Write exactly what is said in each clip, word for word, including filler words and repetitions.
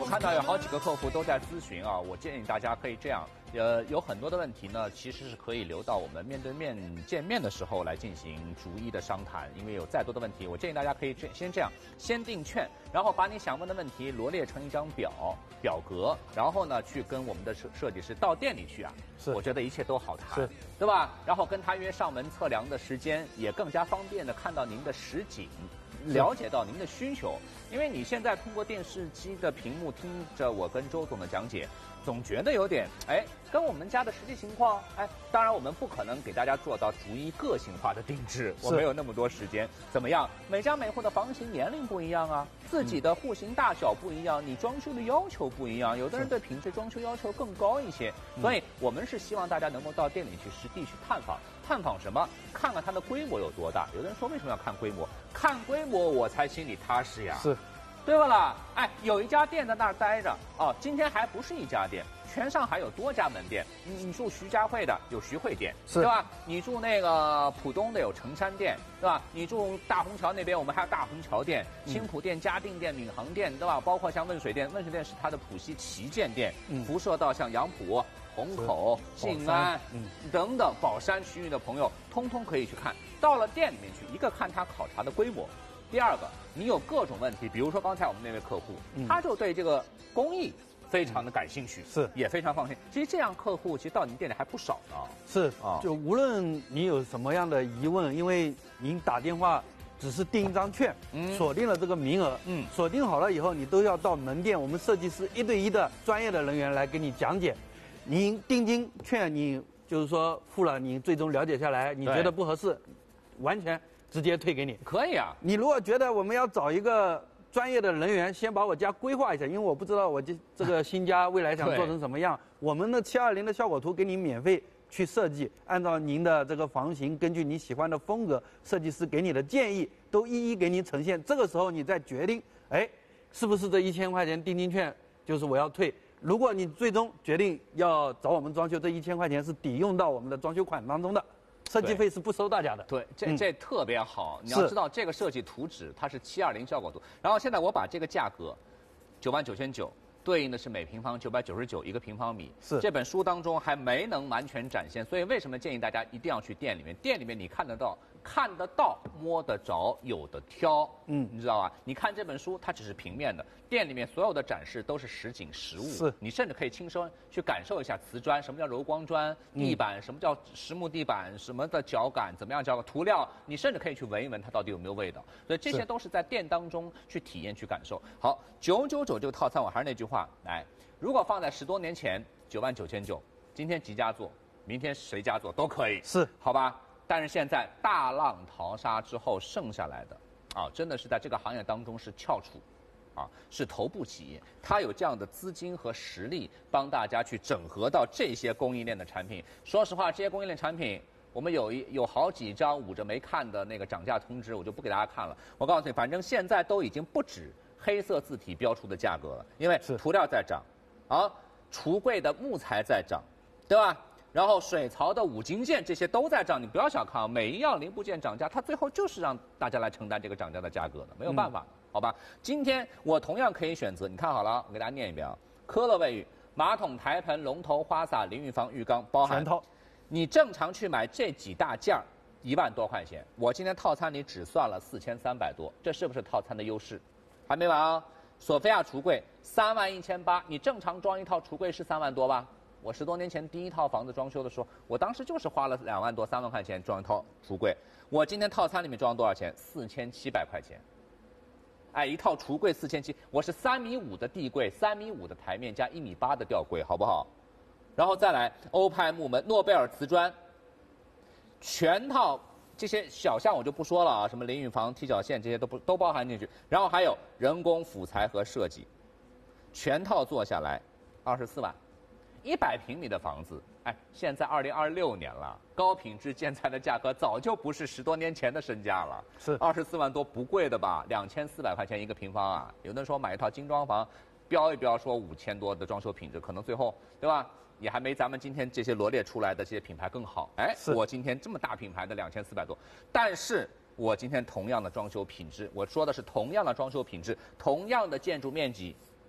看到有好几个客户都在咨询啊，我建议大家可以这样，呃，有很多的问题呢，其实是可以留到我们面对面见面的时候来进行逐一的商谈。因为有再多的问题，我建议大家可以先这样，先订券，然后把你想问的问题罗列成一张表表格，然后呢去跟我们的设设计师到店里去啊， 是， 我觉得一切都好谈， 是， 对吧？然后跟他约上门测量的时间，也更加方便的看到您的实景。了解到您的需求，因为你现在通过电视机的屏幕听着我跟周总的讲解，总觉得有点哎，跟我们家的实际情况哎，当然我们不可能给大家做到逐一个性化的定制，我没有那么多时间。怎么样？每家每户的房型年龄不一样啊，自己的户型大小不一样，你装修的要求不一样，有的人对品质装修要求更高一些，所以我们是希望大家能够到店里去实地去探访。探访什么？看看它的规模有多大。有的人说为什么要看规模？看规模我才心里踏实呀， 是， 对吧啦？哎，有一家店在那儿待着哦，今天还不是一家店，全上海有多家门店。你你住徐家汇的有徐汇店，对吧？你住那个浦东的有城山店，对吧？你住大虹桥那边，我们还有大虹桥店、青浦店、嘉定店、闵行店，对吧？包括像汶水店，汶水店是它的浦西旗舰店，嗯、辐射到像杨浦、虹口、静安、嗯、等等宝山区域的朋友，通通可以去看。到了店里面去，一个看他考察的规模，第二个你有各种问题，比如说刚才我们那位客户，嗯、他就对这个工艺非常的感兴趣， 是也非常放心。其实这样客户其实到您店里还不少呢。 是啊，就无论你有什么样的疑问，因为您打电话只是订一张券，嗯，锁定了这个名额，嗯，锁定好了以后，你都要到门店，我们设计师一对一的专业的人员来给你讲解。您定金券你就是说付了，你最终了解下来，你觉得不合适，完全直接退给你。 可以啊， 你如果觉得我们要找一个专业的人员，先把我家规划一下，因为我不知道我这这个新家未来想做成什么样，我们的七二零的效果图给你免费去设计，按照您的这个房型，根据你喜欢的风格，设计师给你的建议都一一给你呈现。这个时候你再决定，哎，是不是这一千块钱定金券就是我要退？如果你最终决定要找我们装修，这一千块钱是抵用到我们的装修款当中的，设计费是不收大家的。 对，这、嗯、这特别好。你要知道，这个设计图纸它是七二零效果图，然后现在我把这个价格，九万九千九。对应的是每平方九百九十九一个平方米， 是这本书当中还没能完全展现，所以为什么建议大家一定要去店里面？店里面你看得到、看得到、摸得着，有的挑，嗯，你知道吧？你看这本书，它只是平面的，店里面所有的展示都是实景实物， 是你甚至可以亲身去感受一下瓷砖，什么叫柔光砖，地板、嗯、什么叫实木地板，什么的脚感，怎么样脚感，涂料，你甚至可以去闻一闻它到底有没有味道，所以这些都是在店当中去体验、去感受。好，九九九这个套餐，我还是那句话。来，如果放在十多年前，九万九千九，今天几家做，明天谁家做都可以， 是好吧？但是现在大浪淘沙之后剩下来的，啊，真的是在这个行业当中是翘楚，啊，是头部企业，它有这样的资金和实力，帮大家去整合到这些供应链的产品。说实话，这些供应链产品，我们有一有好几张捂着没看的那个涨价通知，我就不给大家看了。我告诉你，反正现在都已经不止黑色字体标出的价格了，因为涂料在涨，啊，橱柜的木材在涨，对吧？然后水槽的五金件这些都在涨，你不要小看啊，每一样零部件涨价，它最后就是让大家来承担这个涨价的价格的，没有办法，嗯、好吧？今天我同样可以选择，你看好了，我给大家念一遍啊：科勒卫浴、马桶、台盆、龙头、花洒、淋浴房、浴缸，包含。 全套。 你正常去买这几大件儿，一万多块钱，我今天套餐里只算了四千三百多，这是不是套餐的优势？还没完啊！索菲亚橱柜三万一千八，你正常装一套橱柜是三万多吧？我十多年前第一套房子装修的时候，我当时就是花了两万多、三万块钱装一套橱柜。我今天套餐里面装多少钱？四千七百块钱。哎，一套橱柜四千七，我是三米五的地柜，三米五的台面加一米八的吊柜，好不好？然后再来欧派木门、诺贝尔瓷砖，全套。这些小项我就不说了啊，什么淋浴房、踢脚线这些都不都包含进去，然后还有人工辅材和设计，全套做下来二十四万，一百平米的房子，哎，现在二零二六年了，高品质建材的价格早就不是十多年前的身价了， 是二十四万多不贵的吧？两千四百块钱一个平方啊，有的说买一套精装房，标一标说五千多的装修品质，可能最后对吧？也还没咱们今天这些罗列出来的这些品牌更好。哎，我今天这么大品牌的两千四百多，但是我今天同样的装修品质，我说的是同样的装修品质，同样的建筑面积，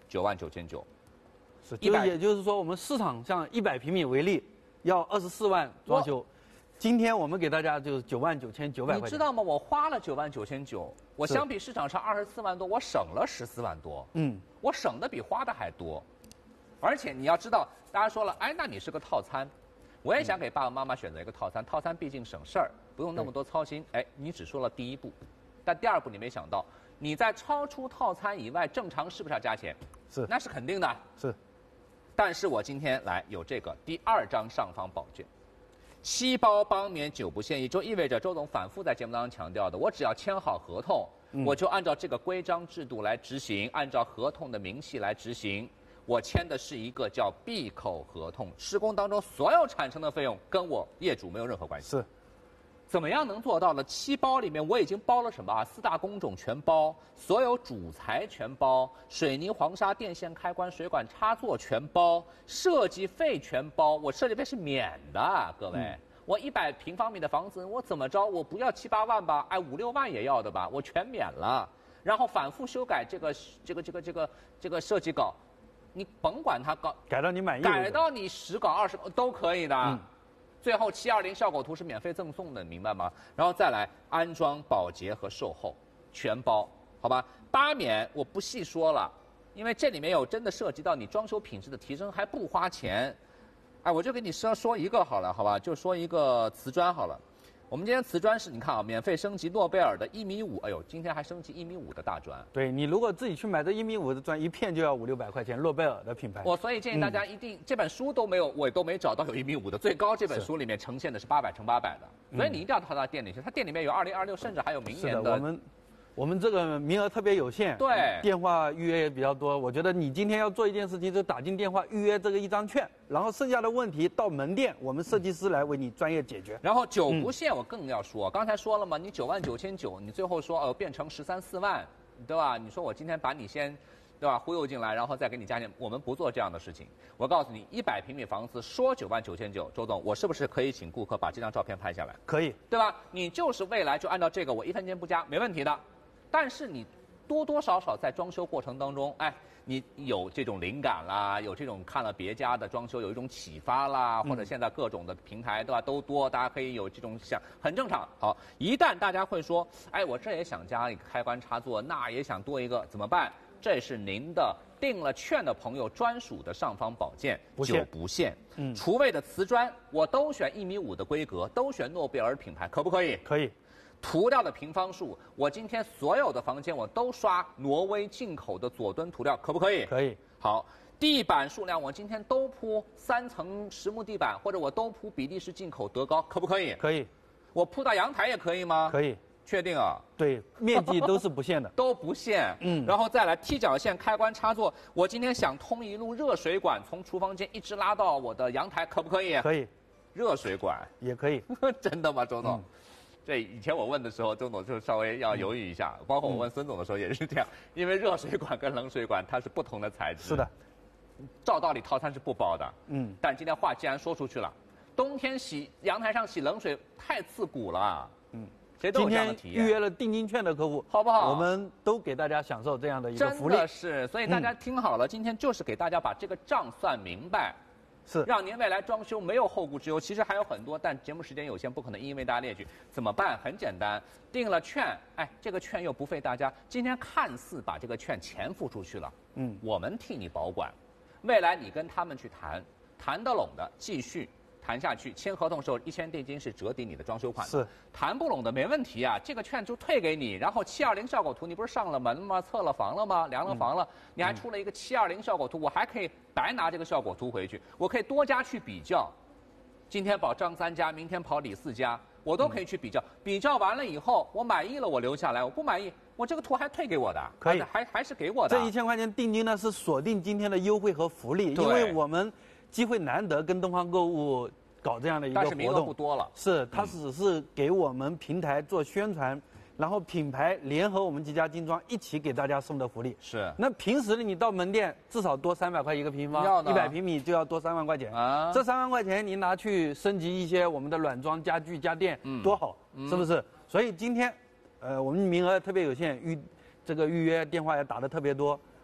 九万九千九。 是，就也就是说，我们市场上一百平米为例，要二十四万装修，今天我们给大家就是九万九千九百块钱。 你知道吗？我花了九万九千九，我相比市场上二十四万多，我省了十四万多。嗯，我省的比花的还多。而且你要知道，大家说了，哎，那你是个套餐，我也想给爸爸妈妈选择一个套餐，套餐毕竟省事儿，不用那么多操心。哎，你只说了第一步，但第二步你没想到，你在超出套餐以外，正常是不是要加钱？ 是， 那是肯定的。 是。 但是我今天来有这个第二张尚方宝卷，七包帮免九不限，也就意味着周总反复在节目当中强调的，我只要签好合同，嗯、我就按照这个规章制度来执行，按照合同的明细来执行。我签的是一个叫闭口合同，施工当中所有产生的费用跟我业主没有任何关系。 是。 怎么样能做到呢？七包里面我已经包了什么啊？四大工种全包，所有主材全包，水泥、黄沙、电线、开关、水管插座全包，设计费全包。我设计费是免的，各位。嗯、我一百平方米的房子，我怎么着？我不要七八万吧？哎，五六万也要的吧？我全免了。然后反复修改这个这个这个这个这个设计稿，你甭管它稿改到你满意， 改到你十稿二十稿都可以的。嗯，最后七二零效果图是免费赠送的，明白吗？然后再来安装、保洁和售后，全包，好吧？八免我不细说了，因为这里面有真的涉及到你装修品质的提升，还不花钱。哎，我就给你说说一个好了，好吧？就说一个瓷砖好了。我们今天瓷砖是你看啊，免费升级诺贝尔的一米五，哎呦，今天还升级一米五的大砖。 对，你如果自己去买这一米五的砖，一片就要五六百块钱，诺贝尔的品牌。 我所以建议大家一定，嗯、这本书都没有，我都没找到有一米五的，最高这本书里面呈现的是八百乘八百的，所以你一定要到他店里去，他店里面有二零二六，甚至还有明年的。 是的，我们。我们这个名额特别有限， 对， 电话预约也比较多。我觉得你今天要做一件事情，就打进电话预约这个一张券，然后剩下的问题到门店，我们设计师来为你专业解决。 然后九不限我更要说，嗯、刚才说了嘛，你九万九千九，你最后说呃变成十三四万，对吧？你说我今天把你先，对吧，忽悠进来，然后再给你加钱，我们不做这样的事情。我告诉你，一百平米房子说九万九千九，周总，我是不是可以请顾客把这张照片拍下来？ 可以， 对吧？你就是未来就按照这个，我一分钱不加，没问题的。但是你多多少少在装修过程当中，哎，你有这种灵感啦，有这种看了别家的装修有一种启发啦，或者现在各种的平台对吧都多，大家可以有这种想，很正常。好，一旦大家会说，哎，我这也想加一个开关插座，那也想多一个，怎么办？这是您的订了券的朋友专属的尚方宝剑，九不限。嗯，厨卫的瓷砖我都选一米五的规格，都选诺贝尔品牌，可不可以？ 可以。 涂料的平方数，我今天所有的房间我都刷挪威进口的佐敦涂料，可不可以？ 可以。 好，地板数量我今天都铺三层实木地板，或者我都铺比利时进口德高，可不可以？ 可以。 我铺到阳台也可以吗？ 可以。 确定啊？ 对，面积都是不限的。 都不限。嗯。然后再来踢脚线、开关插座，我今天想通一路热水管，从厨房间一直拉到我的阳台，可不可以？ 可以。 热水管也可以。 真的吗，周总？嗯，这以前我问的时候，周总就稍微要犹豫一下，嗯、包括我问孙总的时候也是这样，因为热水管跟冷水管它是不同的材质。 是的， 照道理套餐是不包的。嗯，但今天话既然说出去了，冬天洗阳台上洗冷水太刺骨了。嗯，谁都有这样的体验。 今天预约了定金券的客户， 好不好？ 我们都给大家享受这样的一个福利。 真的是，所以大家听好了，嗯、今天就是给大家把这个账算明白。 是让您未来装修没有后顾之忧。其实还有很多，但节目时间有限，不可能一一为大家列举。怎么办？很简单，订了券，哎，这个券又不费大家。今天看似把这个券钱付出去了，嗯，我们替你保管。未来你跟他们去谈，谈得拢的继续谈下去。签合同时候一千定金是折抵你的装修款的， 是谈不拢的没问题啊，这个券就退给你。然后七二零效果图，你不是上了门吗？测了房了吗？量了房了，嗯、你还出了一个七二零效果图，我还可以白拿这个效果图回去，我可以多家去比较。今天跑张三家，明天跑李四家，我都可以去比较。嗯、比较完了以后，我满意了，我留下来；我不满意，我这个图还退给我的， 可以， 还还是给我的。 这一千块钱定金呢，是锁定今天的优惠和福利，因为我们机会难得跟东方购物搞这样的一个活动， 但是名额不多了。 是，它只是给我们平台做宣传，嗯、然后品牌联合我们几家精装一起给大家送的福利。 是。 那平时你到门店至少多三百块一个平方，一百平米就要多三万块钱啊。这三万块钱您拿去升级一些我们的软装、家具、家电，嗯、多好，嗯、是不是？所以今天，呃，我们名额特别有限，预这个预约电话也打得特别多。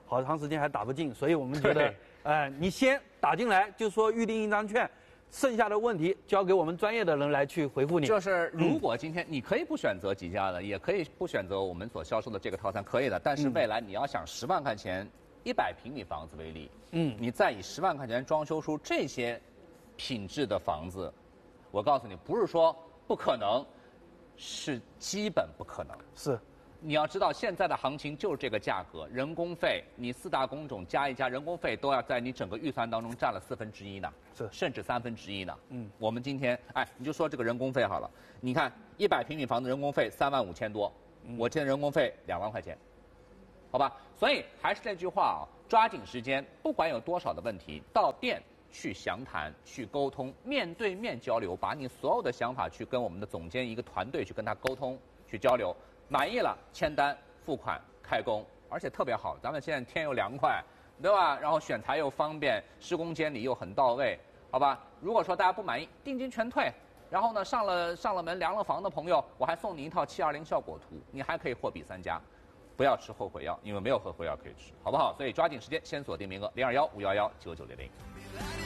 好长时间还打不进，所以我们觉得，呃，你先打进来，就说预定一张券。剩下的问题交给我们专业的人来去回复你。 就是如果今天你可以不选择几家的，也可以不选择我们所销售的这个套餐，可以的。但是未来你要想十万块钱一百平米房子为例，嗯，你再以十万块钱装修出这些品质的房子，我告诉你，不是说不可能，是基本不可能。 是。 你要知道，现在的行情就是这个价格，人工费你四大工种加一加，人工费都要在你整个预算当中占了四分之一呢， 是， 甚至三分之一呢。 嗯， 我们今天，哎，你就说这个人工费好了，你看一百平米房子人工费三万五千多，嗯、我现在人工费两万块钱，好吧？所以还是那句话啊，抓紧时间，不管有多少的问题，到店去详谈、去沟通，面对面交流，把你所有的想法去跟我们的总监一个团队去跟他沟通、去交流。满意了，签单、付款、开工，而且特别好。咱们现在天又凉快，对吧？然后选材又方便，施工监理又很到位，好吧？如果说大家不满意，定金全退。然后呢，上了上了门、量了房的朋友，我还送你一套七二零效果图，你还可以货比三家，不要吃后悔药，因为没有后悔药可以吃，好不好？所以抓紧时间，先锁定名额零二幺五幺幺九九零零。